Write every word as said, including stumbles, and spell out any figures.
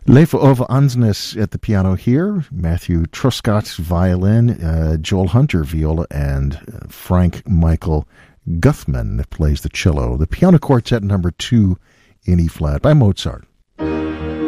Leif Ove Ansnes at the piano here, Matthew Truscott violin, uh, Joel Hunter viola, and uh, Frank Michael Guthman plays the cello. The piano quartet number two in E flat by Mozart.